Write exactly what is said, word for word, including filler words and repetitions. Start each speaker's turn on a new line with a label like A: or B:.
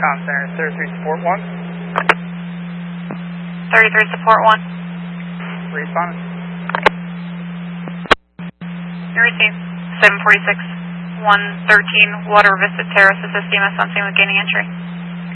A: Com Center, thirty-three Support one.
B: thirty-three Support one.
A: Respond.
B: You receive seven forty-six, one thirteen Water Vista Terrace, assist E M S on scene with gaining entry.